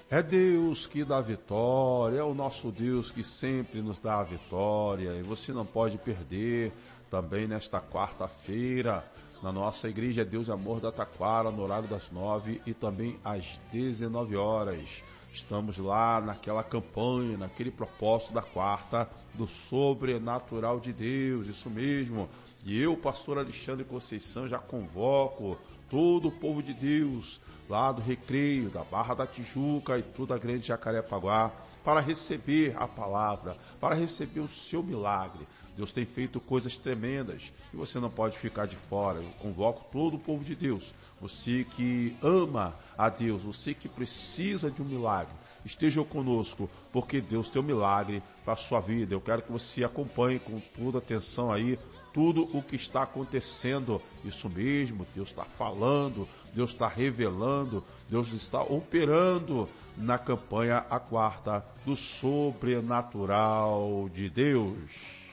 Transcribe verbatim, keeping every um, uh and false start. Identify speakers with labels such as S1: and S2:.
S1: É Deus que dá vitória, é o nosso Deus que sempre nos dá a vitória, e você não pode perder também nesta quarta-feira. Na nossa igreja Deus e Amor da Taquara, no horário das nove e também às dezenove horas. Estamos lá naquela campanha, naquele propósito da quarta, do sobrenatural de Deus, isso mesmo. E eu, pastor Alexandre Conceição, já convoco todo o povo de Deus, lá do Recreio, da Barra da Tijuca e toda a grande Jacarepaguá, para receber a palavra, para receber o seu milagre. Deus tem feito coisas tremendas e você não pode ficar de fora. Eu convoco todo o povo de Deus, você que ama a Deus, você que precisa de um milagre, esteja conosco, porque Deus tem um milagre para a sua vida. Eu quero que você acompanhe com toda atenção aí tudo o que está acontecendo. Isso mesmo, Deus está falando, Deus está revelando, Deus está operando na campanha A Quarta do Sobrenatural de Deus.